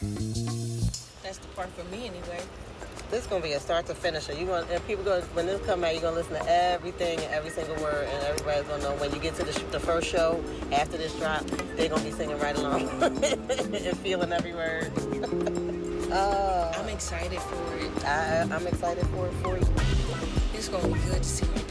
That's the part for me anyway. This is gonna be a start to finish. You going and people go when this come out. You're gonna listen to everything and every single word, and everybody's gonna know when you get to the first show after this drop. They're gonna be singing right along and feeling every word. I'm excited for it. I'm excited for it for you. It's gonna be good to see my